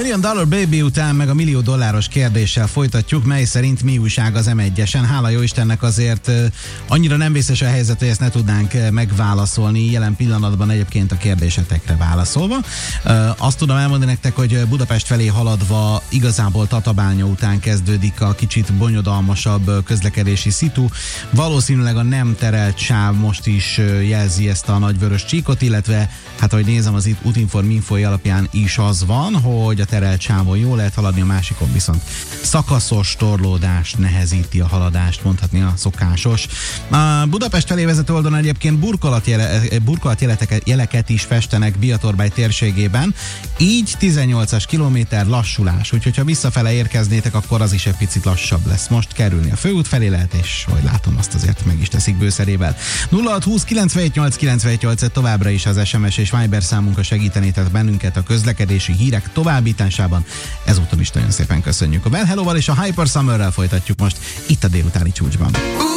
Million Dollar Baby után meg a millió dolláros kérdéssel folytatjuk, mely szerint mi újság az M1-esen. Hála jó Istennek azért annyira nem vészes a helyzet, hogy ezt ne tudnánk megválaszolni. Jelen pillanatban egyébként a kérdésetekre válaszolva. Azt tudom elmondani nektek, hogy Budapest felé haladva igazából Tatabánya után kezdődik a kicsit bonyodalmasabb közlekedési szitu. Valószínűleg a nem terelt sáv most is jelzi ezt a nagyvörös csíkot, illetve hát ahogy nézem az itt Utinform infói alapján is az van, hogy a terelt sávon jól lehet haladni, a másikon viszont szakaszos torlódás nehezíti a haladást, mondhatni a szokásos. A Budapest felé vezető oldalon egyébként burkolatjeleket is festenek Biatorbály térségében, így 18-as kilométer lassulás, úgyhogy ha visszafele érkeznétek, akkor az is egy picit lassabb lesz. Most kerülni a főút felé lehet, és ahogy látom, azt azért meg is teszik bőszerével. 0620 978 978 továbbra is az SMS és Viber számunkkal segítenétek bennünket a közlekedési hírek továbbításában. Ezúton is nagyon szépen köszönjük. A Well Hello-val és a Hyper Summerrel folytatjuk most itt a délutáni csúcsban.